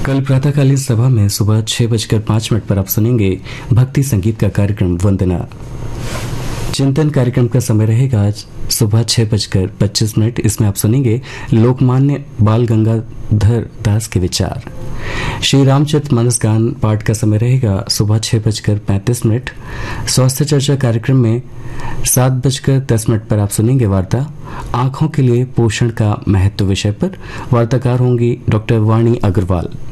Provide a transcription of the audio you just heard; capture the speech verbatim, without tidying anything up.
कल प्रातःकालीन सभा में सुबह छह बजकर पाँच मिनट पर आप सुनेंगे भक्ति संगीत का कार्यक्रम वंदना। चिंतन कार्यक्रम का समय रहेगा आज सुबह छह बजकर पच्चीस मिनट। इसमें आप सुनेंगे लोकमान्य बाल गंगाधर दास के विचार। श्री रामचरित मानस गान पाठ का समय रहेगा सुबह छह बजकर पैंतीस मिनट। स्वास्थ्य चर्चा कार्यक्रम में सात बजकर दस मिनट पर आप सुनेंगे वार्ता आंखों के लिए पोषण का महत्व विषय पर। वार्ताकार होंगी डॉक्टर वाणी अग्रवाल।